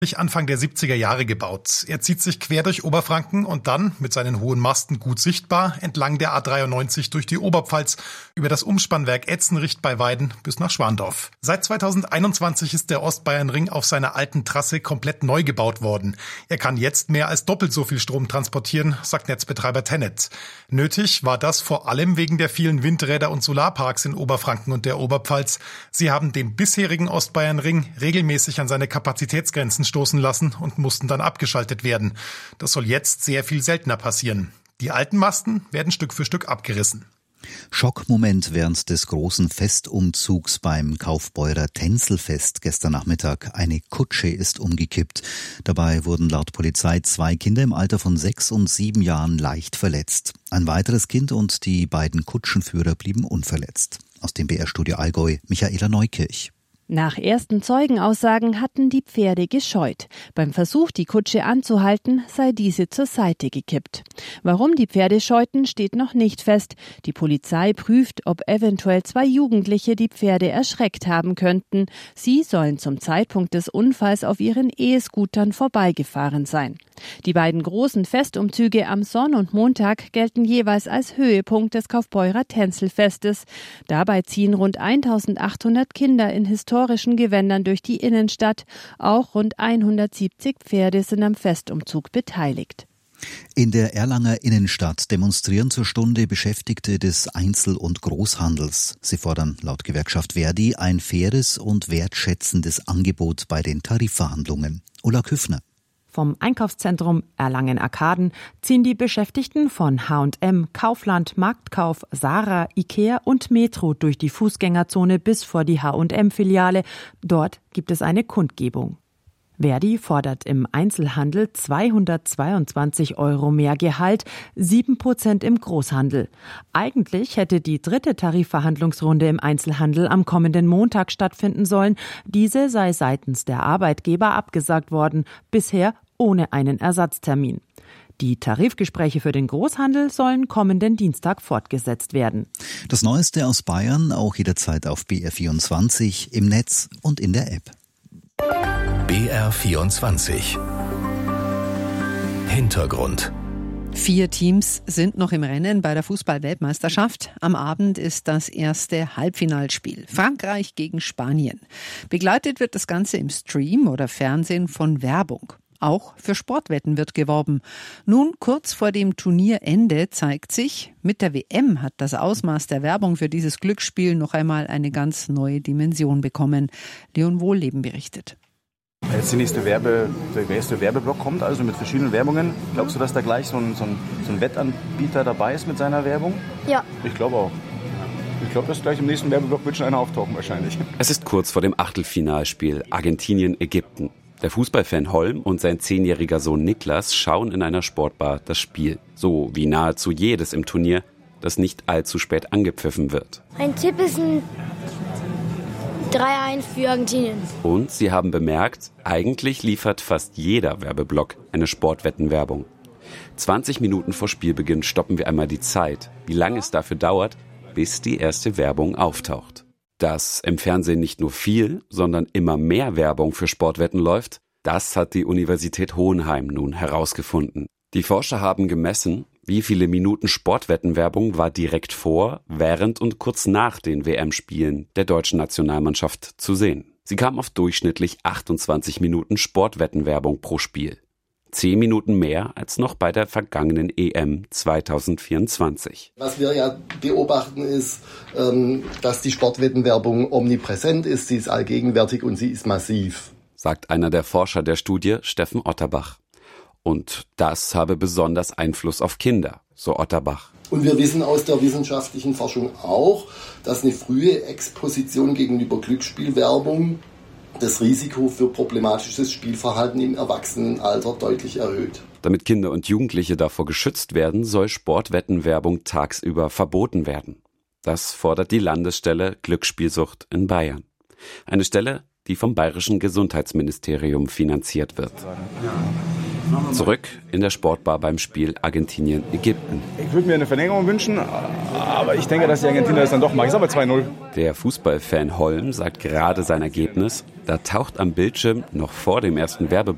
Anfang der 70er Jahre gebaut. Er zieht sich quer durch Oberfranken und dann, mit seinen hohen Masten gut sichtbar, entlang der A93 durch die Oberpfalz, über das Umspannwerk Etzenricht bei Weiden bis nach Schwandorf. Seit 2021 ist der Ostbayernring auf seiner alten Trasse komplett neu gebaut worden. Er kann jetzt mehr als doppelt so viel Strom transportieren, sagt Netzbetreiber TenneT. Nötig war das vor allem wegen der vielen Windräder und Solarparks in Oberfranken und der Oberpfalz. Sie haben den bisherigen Ostbayernring regelmäßig an seine Kapazitätsgrenzen stoßen lassen und mussten dann abgeschaltet werden. Das soll jetzt sehr viel seltener passieren. Die alten Masten werden Stück für Stück abgerissen. Schockmoment während des großen Festumzugs beim Kaufbeurer Tänzelfest gestern Nachmittag. Eine Kutsche ist umgekippt. Dabei wurden laut Polizei 2 Kinder im Alter von 6 und 7 Jahren leicht verletzt. Ein weiteres Kind und die beiden Kutschenführer blieben unverletzt. Aus dem BR-Studio Allgäu, Michaela Neukirch. Nach ersten Zeugenaussagen hatten die Pferde gescheut. Beim Versuch, die Kutsche anzuhalten, sei diese zur Seite gekippt. Warum die Pferde scheuten, steht noch nicht fest. Die Polizei prüft, ob eventuell 2 Jugendliche die Pferde erschreckt haben könnten. Sie sollen zum Zeitpunkt des Unfalls auf ihren E-Scootern vorbeigefahren sein. Die beiden großen Festumzüge am Sonn- und Montag gelten jeweils als Höhepunkt des Kaufbeurer Tänzelfestes. Dabei ziehen rund 1800 Kinder in historischen Gewändern durch die Innenstadt. Auch rund 170 Pferde sind am Festumzug beteiligt. In der Erlanger Innenstadt demonstrieren zur Stunde Beschäftigte des Einzel- und Großhandels. Sie fordern laut Gewerkschaft Verdi ein faires und wertschätzendes Angebot bei den Tarifverhandlungen. Ulla Küffner. Vom Einkaufszentrum Erlangen-Arkaden ziehen die Beschäftigten von H&M, Kaufland, Marktkauf, Zara, Ikea und Metro durch die Fußgängerzone bis vor die H&M-Filiale. Dort gibt es eine Kundgebung. Verdi fordert im Einzelhandel 222 € mehr Gehalt, 7% im Großhandel. Eigentlich hätte die 3. Tarifverhandlungsrunde im Einzelhandel am kommenden Montag stattfinden sollen. Diese sei seitens der Arbeitgeber abgesagt worden, bisher ohne einen Ersatztermin. Die Tarifgespräche für den Großhandel sollen kommenden Dienstag fortgesetzt werden. Das Neueste aus Bayern auch jederzeit auf BR24, im Netz und in der App. BR24 Hintergrund. 4 Teams sind noch im Rennen bei der Fußball-Weltmeisterschaft. Am Abend ist das erste Halbfinalspiel. Frankreich gegen Spanien. Begleitet wird das Ganze im Stream oder Fernsehen von Werbung. Auch für Sportwetten wird geworben. Nun, kurz vor dem Turnierende zeigt sich, mit der WM hat das Ausmaß der Werbung für dieses Glücksspiel noch einmal eine ganz neue Dimension bekommen. Leon Wohlleben berichtet. Jetzt der nächste Werbeblock kommt, also mit verschiedenen Werbungen. Glaubst du, dass da gleich so ein Wettanbieter dabei ist mit seiner Werbung? Ja. Ich glaube auch. Ich glaube, dass gleich im nächsten Werbeblock wird schon einer auftauchen wahrscheinlich. Es ist kurz vor dem Achtelfinalspiel Argentinien-Ägypten. Der Fußballfan Holm und sein 10-jähriger Sohn Niklas schauen in einer Sportbar das Spiel. So wie nahezu jedes im Turnier, das nicht allzu spät angepfiffen wird. Mein Tipp ist ein 3-1 für Argentinien. Und sie haben bemerkt, eigentlich liefert fast jeder Werbeblock eine Sportwettenwerbung. 20 Minuten vor Spielbeginn stoppen wir einmal die Zeit, wie lange es dafür dauert, bis die erste Werbung auftaucht. Dass im Fernsehen nicht nur viel, sondern immer mehr Werbung für Sportwetten läuft, das hat die Universität Hohenheim nun herausgefunden. Die Forscher haben gemessen, wie viele Minuten Sportwettenwerbung war direkt vor, während und kurz nach den WM-Spielen der deutschen Nationalmannschaft zu sehen. Sie kam auf durchschnittlich 28 Minuten Sportwettenwerbung pro Spiel. 10 Minuten mehr als noch bei der vergangenen EM 2024. Was wir ja beobachten ist, dass die Sportwettenwerbung omnipräsent ist, sie ist allgegenwärtig und sie ist massiv. Sagt einer der Forscher der Studie, Steffen Otterbach. Und das habe besonders Einfluss auf Kinder, so Otterbach. Und wir wissen aus der wissenschaftlichen Forschung auch, dass eine frühe Exposition gegenüber Glücksspielwerbung das Risiko für problematisches Spielverhalten im Erwachsenenalter deutlich erhöht. Damit Kinder und Jugendliche davor geschützt werden, soll Sportwettenwerbung tagsüber verboten werden. Das fordert die Landesstelle Glücksspielsucht in Bayern. Eine Stelle, die vom Bayerischen Gesundheitsministerium finanziert wird. Zurück in der Sportbar beim Spiel Argentinien-Ägypten. Ich würde mir eine Verlängerung wünschen, aber ich denke, dass die Argentinier das dann doch machen. Ich sage mal 2-0. Der Fußballfan Holm sagt gerade sein Ergebnis. Da taucht am Bildschirm noch vor dem ersten Werbeblock